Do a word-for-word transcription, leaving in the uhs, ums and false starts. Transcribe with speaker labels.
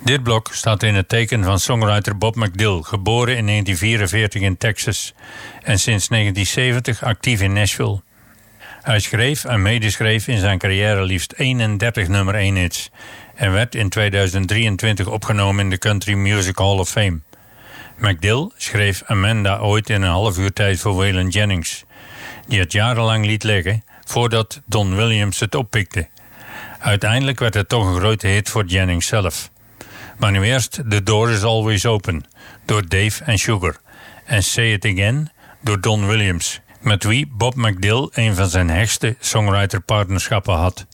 Speaker 1: Dit blok staat in het teken van songwriter Bob McDill, geboren in negentien vierenveertig in Texas en sinds negentien zeventig actief in Nashville. Hij schreef en medeschreef in zijn carrière liefst eenendertig nummer één hits en werd in tweeduizend drieëntwintig opgenomen in de Country Music Hall of Fame. McDill schreef Amanda ooit in een half uur tijd voor Waylon Jennings, die het jarenlang liet liggen voordat Don Williams het oppikte. Uiteindelijk werd het toch een grote hit voor Jennings zelf. Maar nu eerst The Door Is Always Open door Dave and Sugar en Say It Again door Don Williams, met wie Bob McDill een van zijn hechtste songwriter-partnerschappen had.